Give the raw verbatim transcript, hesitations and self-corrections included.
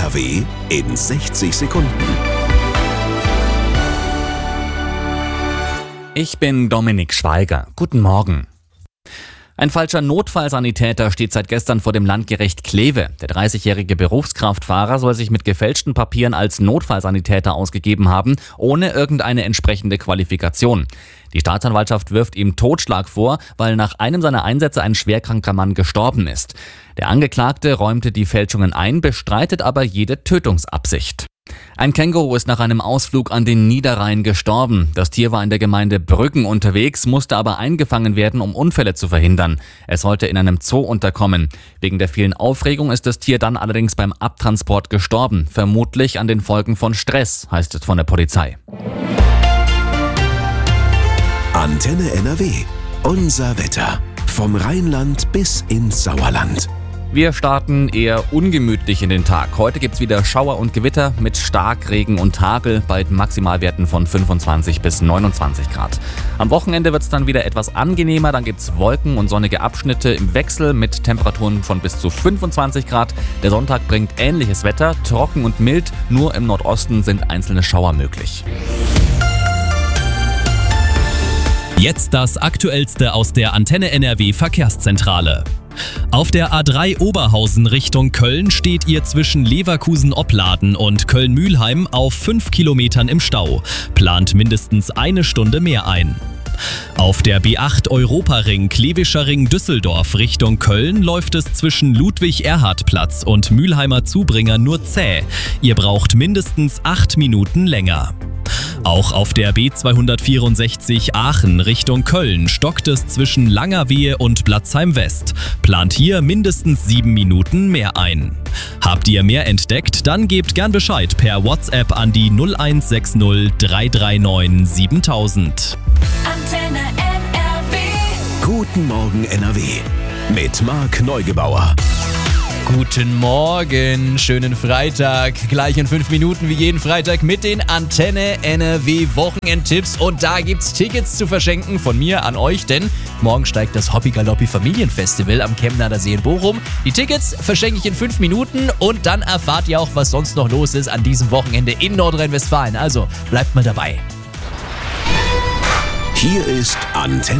R W in sechzig Sekunden. Ich bin Dominik Schweiger. Guten Morgen. Ein falscher Notfallsanitäter steht seit gestern vor dem Landgericht Kleve. Der dreißigjährige Berufskraftfahrer soll sich mit gefälschten Papieren als Notfallsanitäter ausgegeben haben, ohne irgendeine entsprechende Qualifikation. Die Staatsanwaltschaft wirft ihm Totschlag vor, weil nach einem seiner Einsätze ein schwerkranker Mann gestorben ist. Der Angeklagte räumte die Fälschungen ein, bestreitet aber jede Tötungsabsicht. Ein Känguru ist nach einem Ausflug an den Niederrhein gestorben. Das Tier war in der Gemeinde Brüggen unterwegs, musste aber eingefangen werden, um Unfälle zu verhindern. Es sollte in einem Zoo unterkommen. Wegen der vielen Aufregung ist das Tier dann allerdings beim Abtransport gestorben. Vermutlich an den Folgen von Stress, heißt es von der Polizei. Antenne N R W. Unser Wetter. Vom Rheinland bis ins Sauerland. Wir starten eher ungemütlich in den Tag. Heute gibt's wieder Schauer und Gewitter mit Starkregen und Hagel bei Maximalwerten von fünfundzwanzig bis neunundzwanzig Grad. Am Wochenende wird's dann wieder etwas angenehmer. Dann gibt's Wolken und sonnige Abschnitte im Wechsel mit Temperaturen von bis zu fünfundzwanzig Grad. Der Sonntag bringt ähnliches Wetter, trocken und mild. Nur im Nordosten sind einzelne Schauer möglich. Jetzt das Aktuellste aus der Antenne N R W Verkehrszentrale. Auf der A drei Oberhausen Richtung Köln steht ihr zwischen Leverkusen-Opladen und Köln-Mülheim auf fünf Kilometern im Stau. Plant mindestens eine Stunde mehr ein. Auf der B acht Europaring Klevischer Ring Düsseldorf Richtung Köln läuft es zwischen Ludwig-Erhard-Platz und Mülheimer Zubringer nur zäh. Ihr braucht mindestens acht Minuten länger. Auch auf der B zweihundertvierundsechzig Aachen Richtung Köln stockt es zwischen Langerwehe und Blatzheim West. Plant hier mindestens sieben Minuten mehr ein. Habt ihr mehr entdeckt? Dann gebt gern Bescheid per WhatsApp an die null eins sechs null drei drei neun siebentausend. Antenne N R W. Guten Morgen N R W. Mit Marc Neugebauer. Guten Morgen, schönen Freitag. Gleich in fünf Minuten wie jeden Freitag mit den Antenne N R W Wochenendtipps. Und da gibt's Tickets zu verschenken von mir an euch, denn morgen steigt das Hoppi Galoppi Familienfestival am Chemnader See in Bochum. Die Tickets verschenke ich in fünf Minuten und dann erfahrt ihr auch, was sonst noch los ist an diesem Wochenende in Nordrhein-Westfalen. Also bleibt mal dabei. Hier ist Antenne